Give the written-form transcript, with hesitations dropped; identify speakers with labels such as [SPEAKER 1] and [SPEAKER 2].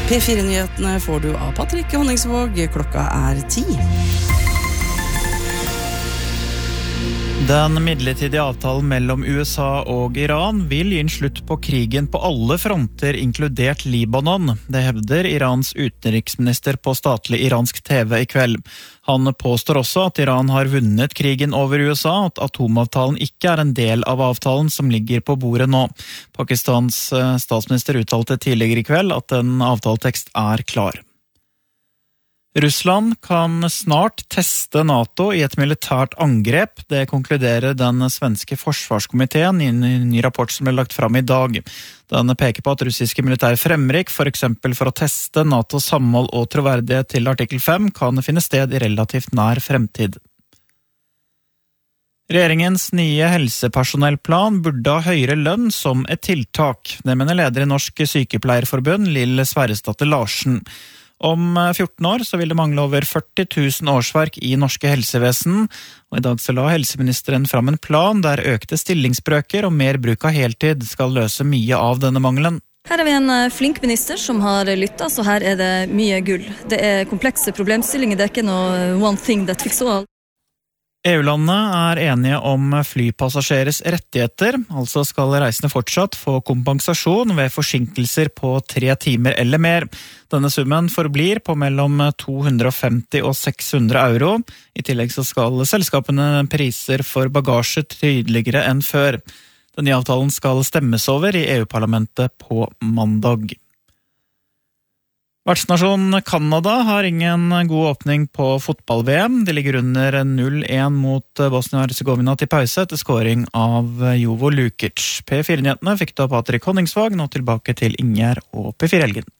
[SPEAKER 1] P4-nyhetene får du av Patrick Honningsvåg. Klokka 10.
[SPEAKER 2] Den midlertidige avtalen mellom USA og Iran vil gi en slutt på krigen på alle fronter, inkludert Libanon. Det hevder Irans utenriksminister på statlig iransk TV i kveld. Han påstår også at Iran har vunnet krigen over USA, og at atomavtalen ikke er en del av avtalen som ligger på bordet nå. Pakistans statsminister uttalte tidligere i kveld at en avtaletekst er klar. Russland kan snart teste NATO i et militært angrep. Det konkluderer den svenske forsvarskomiteen i en ny rapport som ble lagt fram i dag. Den peker på at russiske militære fremrykk, for eksempel for å teste NATOs samhold og troverdighet til artikkel 5, kan finne sted i relativt nær fremtid. Regjeringens nye helsepersonellplan burde ha høyere lønn som et tiltak. Det mener leder i Norsk Sykepleierforbund, Lill Sverresdatter Larsen. Om 14 år så vil det mangle over 40 000 årsverk i norske helsevesen, og i dag så la helseministeren fram en plan der økte stillingsbrøker og mer bruk av heltid skal løse mye av denne mangelen.
[SPEAKER 3] Her er vi en flink minister som har lyttet, så her er det mye gull. Det er komplekse problemstillinger, det er ikke noe one thing that fix all.
[SPEAKER 2] EU-landene er enige om flypassasjeres rettigheter, altså skal reisende fortsatt få kompensasjon ved forsinkelser på 3 timer eller mer. Denne summen forblir på mellom 250 og 600 euro. I tillegg så skal selskapene priser for bagasje tydeligere enn før. Den nye avtalen skal stemmes over i EU-parlamentet på mandag. Vertsnasjonen Kanada har ingen god åpning på fotball-VM. De ligger under 0-1 mot Bosnia-Herzegovina til pause etter scoring av Jovo Lukic. P4-nyhetene fikk da Patrick Honningsvåg, nå tilbake til Ingjerd og P4-helgen.